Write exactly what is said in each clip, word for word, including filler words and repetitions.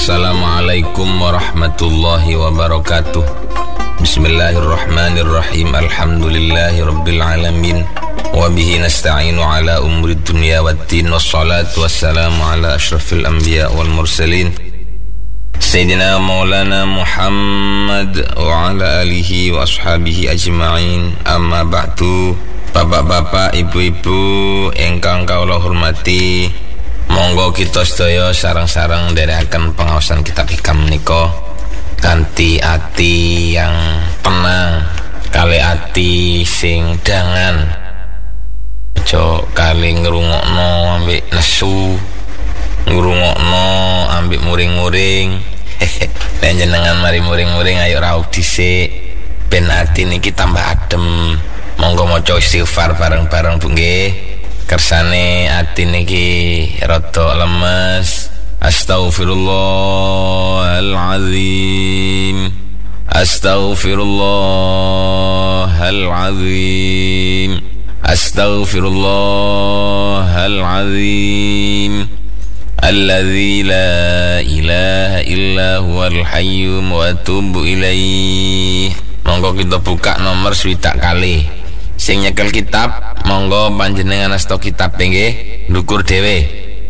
Assalamualaikum warahmatullahi wabarakatuh. Bismillahirrahmanirrahim. Alhamdulillahi rabbil alamin. Wabihi nasta'inu ala umri dunya waddin. Wassalatu wassalamu ala ashrafil anbiya wal mursalin Sayyidina Maulana Muhammad wa ala alihi wa ashabihi ajma'in. Amma ba'du. Bapak-bapak, ibu-ibu ingkang kawula hormati, monggo kita sedaya sareng-sareng nderekaken pengaosan kitab hikam menika kanthi ati yang tenang, kali ati sing dangan, aja kali ngrungokno ambek nesu, ngrungokno ambek muring-muring. Nek jenengan mari muring-muring ayo raup dhisik ben ati niki tambah adem. Monggo maca istighfar bareng-bareng Bu nggih. Kersane ati niki rada lemes. Astaghfirullahalazim. Astaghfirullahalazim. Astaghfirullahalazim. Alladzi la ilaha illa huwal hayyum wa atubu ilaih. Monggo kita buka nomor swidak kali. Sing nyekel kitab monggo panjenengan asta kitab nggih ndukur dhewe.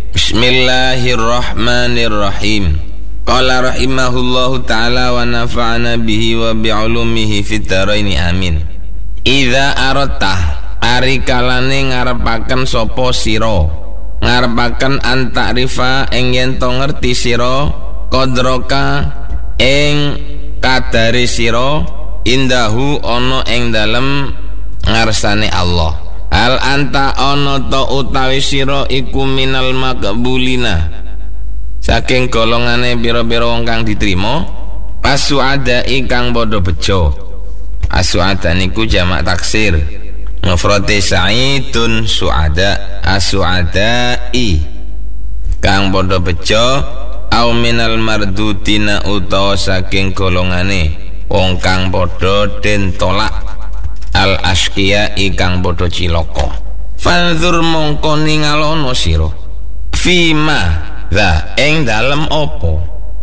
Bismillahirrahmanirrahim. Qala rahimahullahu taala wa nafa'ana bihi wa bi'ulumihi fid dharaini amin. Idza aradta ari kalane ngarepaken sapa sira, ngarepaken antarifa ing yen to ngerti sira qadraka ing kadare sira indahu ana ing dalem ngarsane Allah. Al anta ana ta utawi sira iku minal maqbulina saking golongane pira-pira wong kang diterima, asuada ikang padha bejo. Asuada niku jamak taksir, mufrate sa'idun suada, asuadai kang padha bejo, au minal mardudina utawa saking golongane wong kang padha den tolak, al asqiya ikang padha cilaka. Fanzur mongko ningalono sira fima dha ing dalem apa,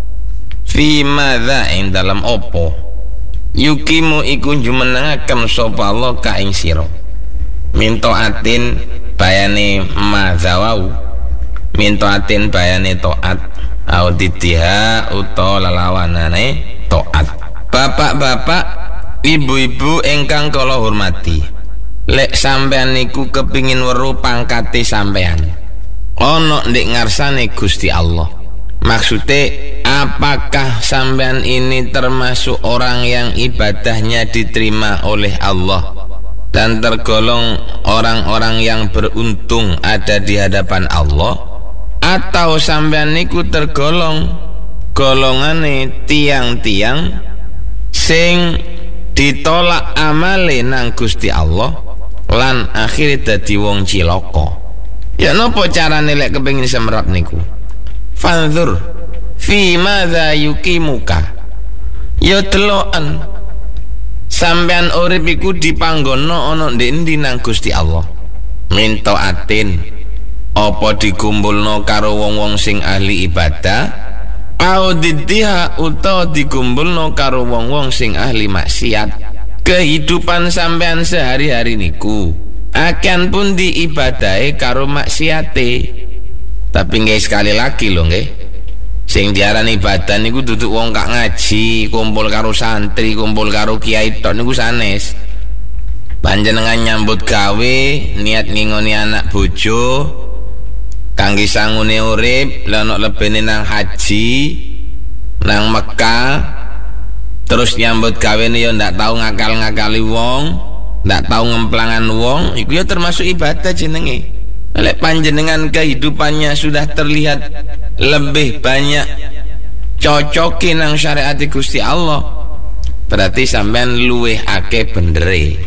fima dha ing dalem apa yukimu iku jumenengaken sapa Allah ka ing sira. Minto atin bayane mazawau, minto atin bayane taat, audidiha utawa lalawanane taat. Bapak-bapak, ibu-ibu ingkang kula hormati, lek sampean niku kepingin weruh pangkate sampean ana ndek ngarsane Gusti Allah, maksude apakah sampean ini termasuk orang yang ibadahnya diterima oleh Allah dan tergolong orang-orang yang beruntung ada di hadapan Allah, atau sampean niku tergolong golongane tiang-tiang sing ditolak amale nang Gusti Allah lan akhire dadi wong cilaka. Ya napa carane lek kepengin semrap niku? Fanzur fi madza yukimuka. Ya deloken sampean urip iku dipanggono ana ndi-endi nang Gusti Allah. Minto atin apa dikumpulno karo wong-wong sing ahli ibadah, audiddiha utawa dikumpulno karo wong-wong sing ahli maksiat. Kehidupan sampean sehari-hari niku akan pun diibadahi karo maksiate. Tapi nggih sekali lagi lho nggih, sing diarani ibadah niku duduk wong kak ngaji, kumpul karo santri, kumpul karo kiai tok niku sanes. Panjenengan nyambut gawe niat ngingoni anak bojo kangge sangune urip, lan nek lebene nang haji nang Mekah, terus nyambut gawene ya ndak tahu ngakal-ngakali wong, ndak tahu ngemplangan wong, iku ya termasuk ibadah jenenge. Lek panjenengan kehidupannya sudah terlihat lebih banyak cocoki nang syariat Gusti Allah, berarti sampean luweh akeh bendere,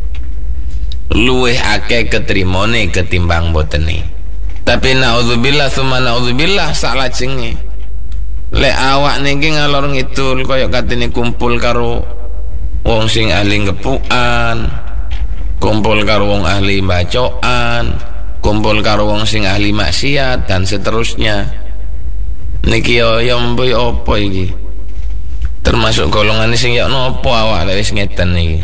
luweh akeh ketrimone ketimbang botene. Tapi naudzubillah summa naudzubillah salajenge lek awak niki ngalor ngidul kaya katene kumpul karo wong sing ahli ngepukan, kumpul karo wong ahli bacokan, kumpul karo wong sing ahli maksiat dan seterusnya. Niki yo yo mboy apa iki? Termasuk golongan sing yo nopo awak lek wis ngeten iki.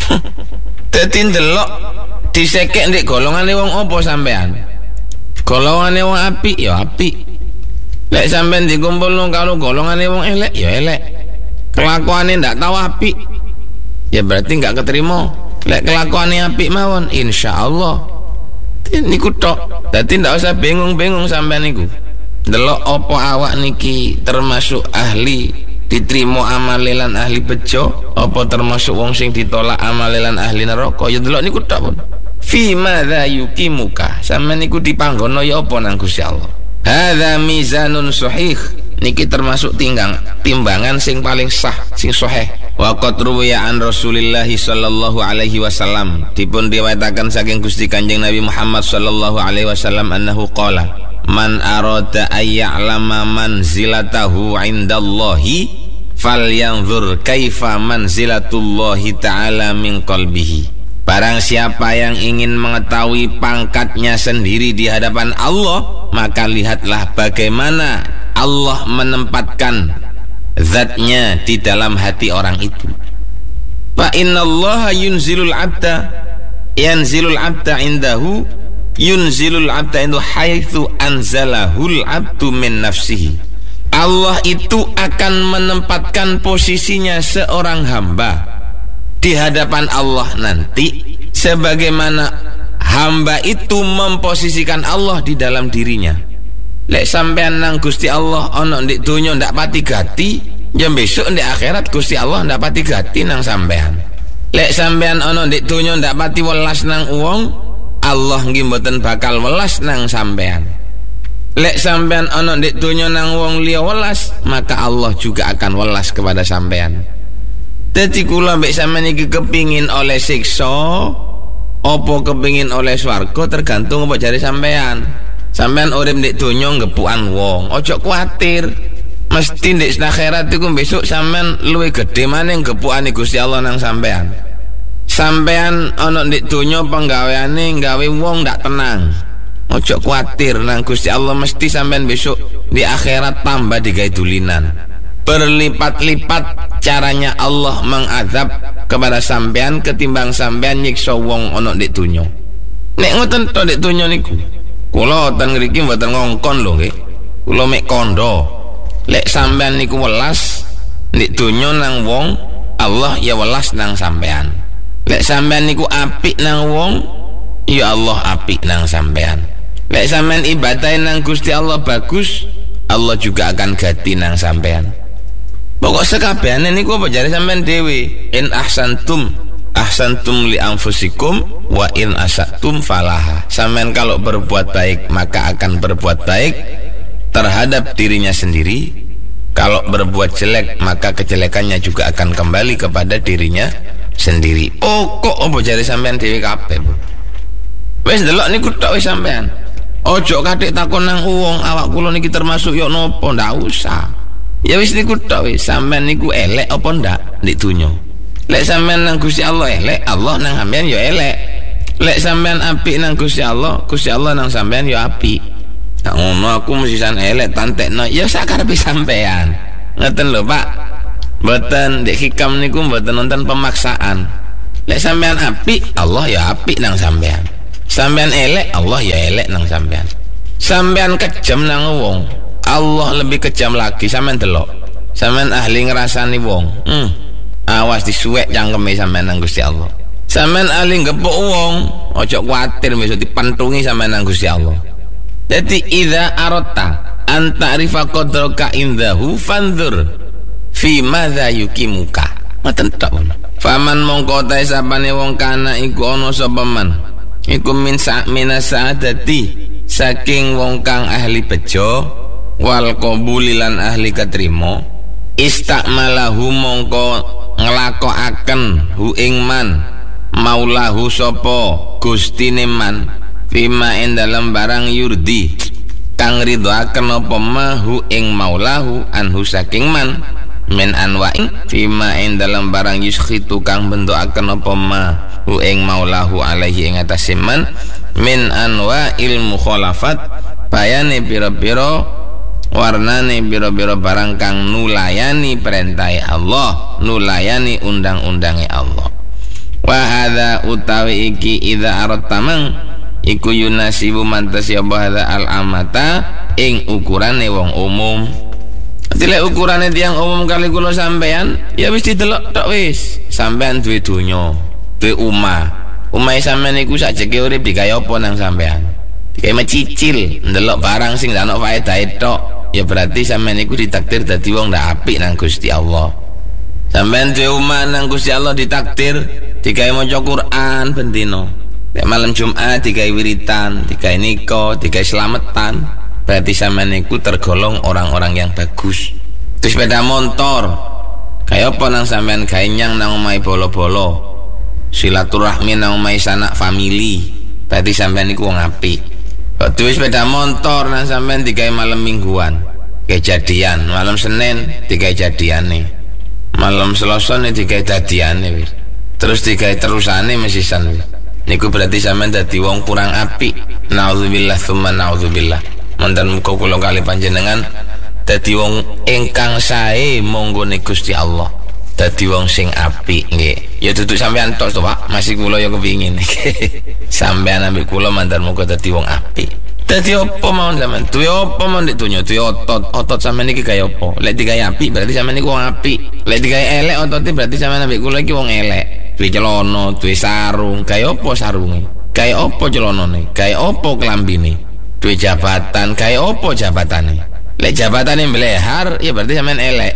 Dadi ndelok disekek ndek golongane wong apa sampean? Golongane wong apik ya apik. Lek sampean dikumpulno karo golongane wong elek ya elek. Kelakuane ndak tahu apik, ya berarti nggak keterima. Lek kelakuane apik mawon, insyaallah niku tok. Dadi ndak usah bingung-bingung sampean niku. Delok apa awak niki termasuk ahli diterima amalelan ahli bejo, apa termasuk wong sing ditolak amalelan ahli neraka, ya delok niku tok pun. Fi madza yuqimuka, sampean niku dipanggono ya apa nang Gusti Allah. Hadza mizanun sahih, niki termasuk tinggang timbangan sing paling sah, sing sahih. Wa qad ruwiya an Rasulillah sallallahu alaihi wasallam, dipun riwayataken saking Gusti Kanjeng Nabi Muhammad sallallahu alaihi wasallam annahu qala, man arada ayya'lama manzilatahu 'indallahi falyanzur kaifa manzilatullahi ta'ala min qalbihi. Barang siapa yang ingin mengetahui pangkatnya sendiri di hadapan Allah, maka lihatlah bagaimana Allah menempatkan zatnya di dalam hati orang itu. Fa innallaha yunzilul abda yanzilul abda indahu yunzilul abda indahu haitsu anzalahul abdu min nafsihi. Allah itu akan menempatkan posisinya seorang hamba di hadapan Allah nanti sebagaimana hamba itu memposisikan Allah di dalam dirinya. Lek sampean nang Gusti Allah ana ndek donya ndak pati gati, ya besok ndek akhirat Gusti Allah ndak pati gati nang sampean. Lek sampean ana ndek donya ndak pati welas nang wong, Allah nggih mboten bakal welas nang sampean. Lek sampean ana ndek donya nang wong liya welas, maka Allah juga akan welas kepada sampean. Dadi kula mbek sampean iki kepingin oleh siksa apa kepingin oleh swarga tergantung apa jare sampean. Sampean urip ndek donya ngepukan wong, ojo kuwatir. Mesti ndek akhirat iku besok sampean luwih gedhe maning ngepukane Gusti Allah nang sampean. Sampean ana ndek donya penggaweane gawe wong ndak tenang. Ojo kuwatir nang Gusti Allah, mesti sampean besok di akhirat tambah digawe dulinan. Berlipat-lipat caranya Allah mengazab kepada sampean ketimbang sampean nyiksa wong ana ndek donya. Nek ngoten to ndek donya niku, kula ten ngriki mboten ngongkon lho nggih. Kula mek kandha. Lek sampean niku welas ndek donya nang wong, Allah ya welas nang sampean. Lek sampean niku apik nang wong, ya Allah apik nang sampean. Lek sampean ibadah nang Gusti Allah bagus, Allah juga akan ganti nang sampean. Pokok sekabehane niku apa jare sampean dhewe, in ahsantum ahsantum li anfusikum wa in asatum falaha. Sampean kalau berbuat baik maka akan berbuat baik terhadap dirinya sendiri. Kalau berbuat jelek maka kejelekannya juga akan kembali kepada dirinya sendiri. Pokok apa jare sampean dhewe kabeh. Wis delok niku tok wis sampean. Ojo kathik takon nang wong awak kula niki termasuk yo napa, ndak usah. Ya wis niku tok wis, sampean niku elek apa ndak ndek donya. Lek sampean nang Gusti Allah elek, Allah nang sampean ya elek. Lek sampean apik nang Gusti Allah, Gusti Allah nang sampean ya apik. Nah ngono aku mesisan elek tantekno ya sakarepe sampean. Ngoten lho Pak. Mboten ndek hikam niku mboten nonton pemaksaan. Lek sampean apik, Allah ya apik nang sampean. Sampean elek, Allah ya elek nang sampean. Sampean kejam nang wong, Allah lebih kejam lagi. Sampean delok, sampean ahli ngrasani wong, hmm, awas disuwek cangkeme sampean nang Gusti Allah. Sampean ahli ngepuk wong, ojo kuwatir besok dipentungi sampean nang Gusti Allah. Jadi idza aratta an ta'rifa qadraka indahu fanzur fi madza yuqimuka. Ngoten tok. Faman mongko ta sapane wong kana iku ana sapa man, iku min sa minas saadati, saking wong kang ahli bejo wal qabulilan ahli katrimo, istakmalahu mongko nglakokaken hu ing man maulahu sapa gustine man fima ing dalam barang yurdi kang ridhoaken apa mahu ing maulahu anhu saking man min anwa'in fima ing dalam barang yuskhitu kang bentukaken apa mahu ing maulahu alaihi ing atase man min anwa'il mukhalafat bayane pira-pira warnane biro-biro barang kang nulayani perintahe Allah, nulayani undang-undange Allah. Wa hadza utawi iki idza arattamang iku yunasibu mantasi apa hadza al amata ing ukurane wong umum. Dilek ukurane tiyang umum kali kula sampean ya wis didelok tok wis. Sampean duwe donya, duwe omah. Omahe sampean iku sakjeke urip digawe apa nang sampean? Digawe macicil, ndelok barang sing ndak ono faedahe tok. Ya berarti sampean iku ditakdir dadi wong ndak apik nang Gusti Allah. Sampean duwe omah nang Gusti Allah ditakdir digawe maca Quran ben dina. Nek malam Jumat digawe wiritan, digawe nikah, digawe slametan. Berarti sampean iku tergolong orang-orang yang bagus. Terus sepeda motor kaya apa nang sampean gawe nyang nang omahe bolo-bolo. Silaturahmi nang omahe sanak family. Berarti sampean iku wong apik. Kok duwe sepeda motor nang sampean digawe malam mingguan. Kejadian malam Senin digawe jadiane. Malam Selasa ne digawe dadiane wis. Terus digawe terusane mesisan wis. Niku berarti sampean dadi wong kurang apik. Nauzubillah tsumma nauzubillah. Mantan muka kula kali panjenengan dadi wong ingkang sae monggone Gusti Allah, dadi wong sing apik nggih. Ya dudu sampean tok to Pak, masih kula ya kepingin. Sampean ambek kula mantan muka dadi wong apik. Dadi apa mawon sampean? Duwe apa mawon nek donya? Duwe otot. Otot sampean iki kaya apa? Lek digawe apik berarti sampean iku wong apik. Lek digawe elek otote berarti sampean ambek kula iki wong elek. Duwe celana, duwe sarung, kaya apa sarunge? Kaya apa celanane? Kaya apa klambine? Duwe jabatan, kaya apa jabatane? Lek jabatane mblehar, ya berarti sampean elek.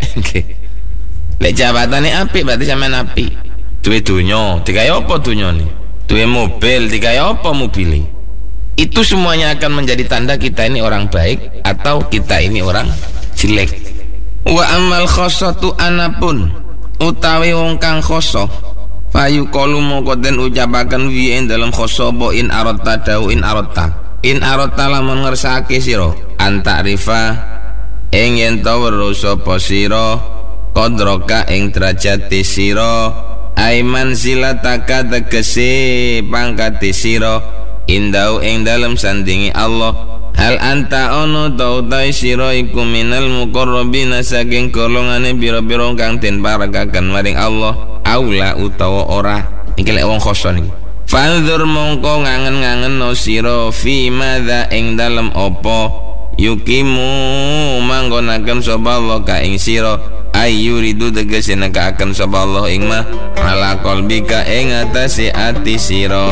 Lek jabatane apik berarti sampean apik. Duwe donya, digawe apa donyane? Duwe mobil, digawe apa mobile? Itu semuanya akan menjadi tanda kita ini orang baik atau kita ini orang jelek. Wa amal khossatu anapun utawi wong kang khosoh fayu qalu mongko den ucapaken wi ing dalem khosoh bo in aratta dau in aratta in aratta lamun ngersake sira antarifa ing yen ta weruh sapa sira qadraka ing derajat sira aiman silataka tegese pangkat sira indau ing dalem sandingi Allah. Hal anta ono tau tai sira iku minal muqarrabina saking golongane biro-biro kang den parekaken maring Allah aula utawa ora. Iki lek wong khoso niki fanzur mongko ngangen-ngangen no sira fi madza ing dalem apa yukimu manggonaken sapa Allah ka ing sira ayyuridu tegese nekaken sapa Allah ing ma ala qalbika ing atase ati sira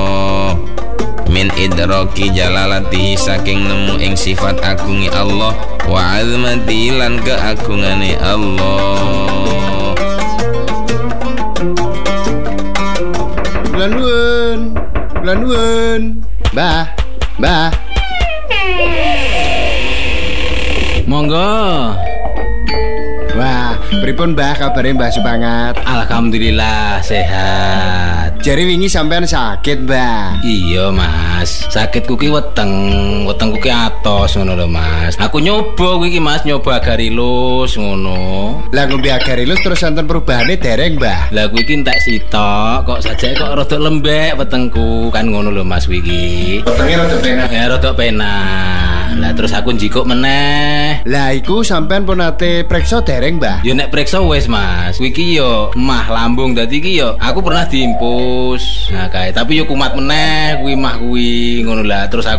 min idraki jalalati saking nemu ing sifat agungi Allah wa azmati lan keagungane Allah. Lanun, lanun, bah, bah. Monggo. Wah, pripun Mbah kabare Mbah Supangat? Alhamdulillah sehat. Jari wingi sampean sakit, Mbah. Iya, Mas. Sakitku ki weteng, wetengku ki atos ngono lho, Mas. Aku nyoba kuwi ki, Mas, nyoba agarilus ngono. Lah ngombe agarilus terus enten perubahane dereng, Mbah. Lah kuwi ki entek sitok, kok sajake kok rada lembek wetengku, kan ngono lho, Mas kuwi ki. Wetenge rada penak. Ya rada penak. Lah terus aku njikuk meneh. Lah iku sampean pun nate preksa dereng, Mbah? Ya nek preksa wis, Mas. Kuwi ki yo mah lambung dadi ki yo aku pernah diimpus. Nah kae tapi yo kumat meneh kuwi mah kuwi ngono lah terus aku